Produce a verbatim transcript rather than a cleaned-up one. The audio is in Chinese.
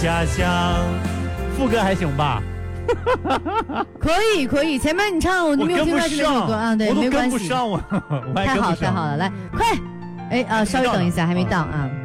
家乡，副歌还行吧？ 可以可以，前面你唱我没有听到这首歌啊，对，没关系。 我都跟不上我，我还太好跟不上太好了，来快，哎啊，稍微等一下，还没到啊。